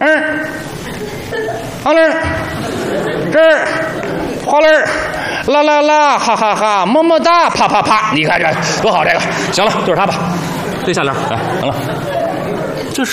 好嘞，这儿，好嘞，啦啦啦，哈哈哈，么么哒，啪啪啪，你看这多好，这个行了，就是他吧，这下联，哎，行了。